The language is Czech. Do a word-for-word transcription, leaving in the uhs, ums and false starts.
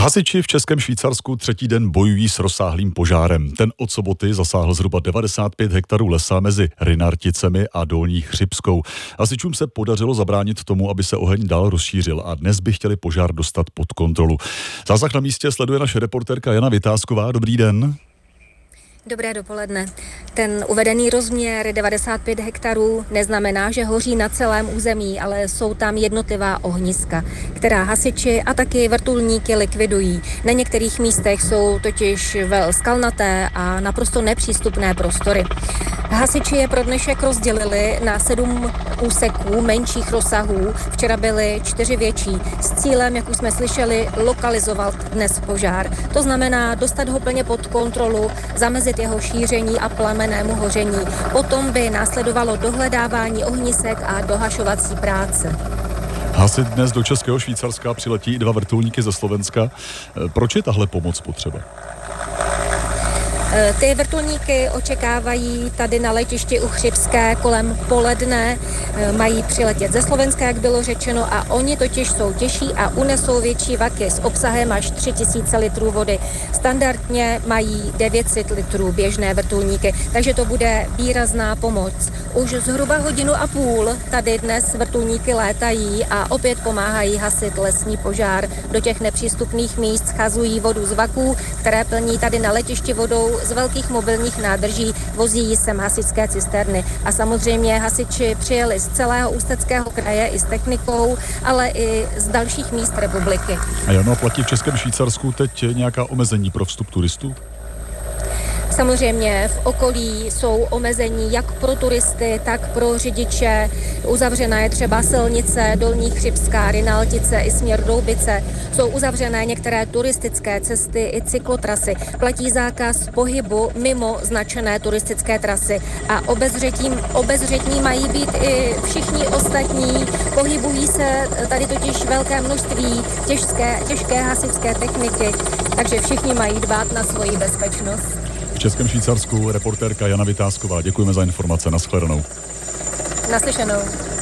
Hasiči v Českém Švýcarsku třetí den bojují s rozsáhlým požárem. Ten od soboty zasáhl zhruba devadesát pět hektarů lesa mezi Rynarticemi a Dolní Chřibskou. Hasičům se podařilo zabránit tomu, aby se oheň dál rozšířil a dnes by chtěli požár dostat pod kontrolu. Zásah na místě sleduje naše reportérka Jana Vytázková. Dobrý den. Dobré dopoledne. Ten uvedený rozměr devadesát pět hektarů neznamená, že hoří na celém území, ale jsou tam jednotlivá ohniska, která hasiči a taky vrtulníky likvidují. Na některých místech jsou totiž vel skalnaté a naprosto nepřístupné prostory. Hasiči je pro dnešek rozdělili na sedm úseků menších rozsahů. Včera byly čtyři větší. S cílem, jak už jsme slyšeli, lokalizovat dnes požár. To znamená dostat ho plně pod kontrolu, zamezit jeho šíření a plamennému hoření. Potom by následovalo dohledávání ohnisek a dohašovací práce. Hasit dnes do Českého Švýcarska přiletí i dva vrtulníky ze Slovenska. Proč je tahle pomoc potřeba? Ty vrtulníky očekávají tady na letišti u Chřibské kolem poledne. Mají přiletět ze Slovenska, jak bylo řečeno, a oni totiž jsou těžší a unesou větší vaky s obsahem až tři tisíce litrů vody. Standardně mají devět set litrů běžné vrtulníky, takže to bude výrazná pomoc. Už zhruba hodinu a půl tady dnes vrtulníky létají a opět pomáhají hasit lesní požár. Do těch nepřístupných míst schazují vodu z vaků, které plní tady na letišti vodou z velkých mobilních nádrží, vozí sem hasičské cisterny. A samozřejmě hasiči přijeli z celého Ústeckého kraje i s technikou, ale i z dalších míst republiky. A Jano, platí v Českém Švýcarsku teď nějaká omezení pro vstup turistů? Samozřejmě v okolí jsou omezení jak pro turisty, tak pro řidiče. Uzavřená je třeba silnice Dolní Chřibská, Rynaltice i směr Doubice. Jsou uzavřené některé turistické cesty i cyklotrasy. Platí zákaz pohybu mimo značené turistické trasy. A obezřetní, obezřetní mají být i všichni ostatní. Pohybují se tady totiž velké množství těžké, těžké hasičské techniky, takže všichni mají dbát na svoji bezpečnost. V Českém Švýcarsku reportérka Jana Vytázková. Děkujeme za informace. Nashledanou. Naslyšenou.